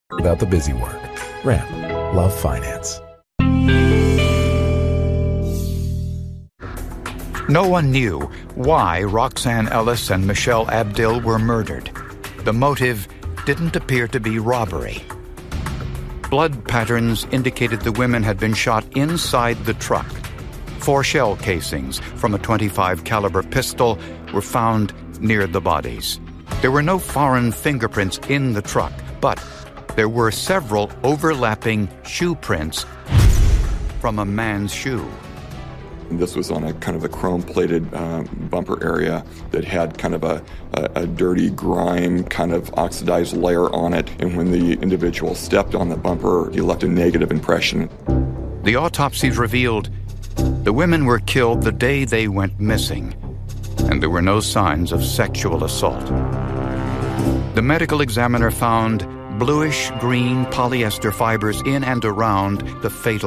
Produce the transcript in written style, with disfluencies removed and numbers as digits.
About the busy work. Ramp. Love finance. No one knew why Roxanne Ellis and Michelle Abdil were murdered. The motive didn't appear to be robbery. Blood patterns indicated the women had been shot inside the truck. 4 shell casings from a .25 caliber pistol were found near the bodies. There were no foreign fingerprints in the truck, but there were several overlapping shoe prints from a man's shoe. This was on a kind of a chrome-plated bumper area that had kind of a dirty grime, kind of oxidized layer on it. And when the individual stepped on the bumper, he left a negative impression. The autopsies revealed the women were killed the day they went missing, and there were no signs of sexual assault. The medical examiner found bluish-green polyester fibers in and around the fatal